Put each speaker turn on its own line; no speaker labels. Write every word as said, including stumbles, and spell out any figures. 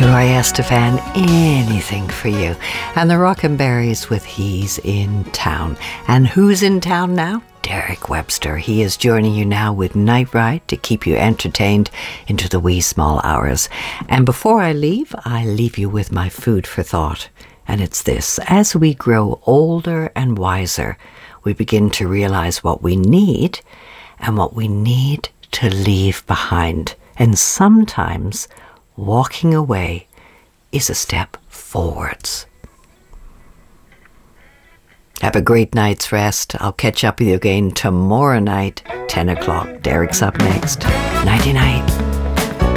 Gloria Estefan, anything for you. And the Rockenberries with He's in Town. And who's in town now? Derek Webster. He is joining you now with Night Ride to keep you entertained into the wee small hours. And before I leave, I leave you with my food for thought. And it's this: as we grow older and wiser, we begin to realize what we need and what we need to leave behind. And sometimes walking away is a step forwards. Have a great night's rest. I'll catch up with you again tomorrow night, ten o'clock. Derek's up next. Nighty night.